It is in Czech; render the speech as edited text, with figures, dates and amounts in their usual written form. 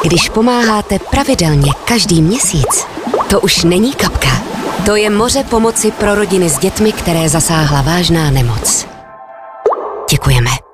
Když pomáháte pravidelně každý měsíc, to už není kapka. To je moře pomoci pro rodiny s dětmi, které zasáhla vážná nemoc. Děkujeme.